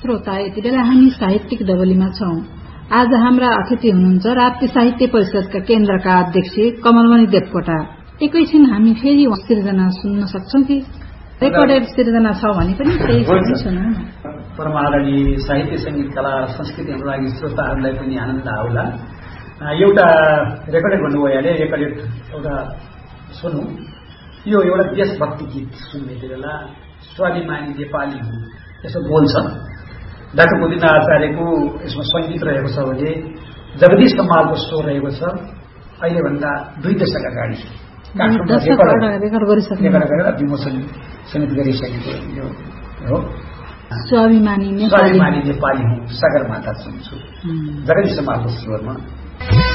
श्रोता, यति बेला हामी साहित्यिक डबलीमा छौं। आज हाम्रा अतिथि हुनुहुन्छ राप्ती साहित्य परिषदका केन्द्रका अध्यक्ष कमलमणि देवकोटा। एकैछिन हामी फेरि सिर्जना सुन्न सक्छौं कि रेकर्डेड सिर्जना छ भने पनि त्यही सुनौं न। परमादरणीय साहित्य संगीत कला र संस्कृति हाम्रो लागि श्रोताहरूलाई पनि आनन्द आउला। एउटा रेकर्डेड भन्नुभयो, रेकर्डेड एउटा सुनौं। यो एउटा देशभक्ति गीत सुन्ने बेला स्वाभिमानी नेपाली हुँ यसो बोल्छ। डाक्टर गोविन्द आचार्यको यसमा संगीत रहेको छ भने जगदीश कमालको स्वर रहेको छ। अहिलेभन्दा 2 दशक अगाडि रेकर्ड गरेर विमोचन समेत गरिसकेको यो हो। स्वाभिमानी नेपाली हुँ सगरमाथा चुन्छु, जगदीश कमालको स्वरमा।